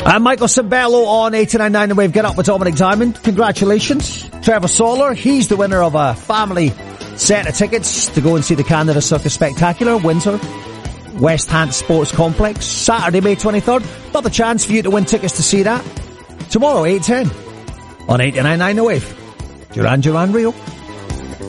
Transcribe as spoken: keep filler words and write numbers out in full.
And Michael Cimbello on eighty-nine point nine The Wave. Get up with Dominic Diamond. Congratulations. Trevor Solar, he's the winner of a family set of tickets to go and see the Canada Circus Spectacular, Windsor, West Hants Sports Complex, Saturday, May twenty-third. Another chance for you to win tickets to see that tomorrow, eight ten on eighty-nine point nine The Wave. Duran Duran Rio.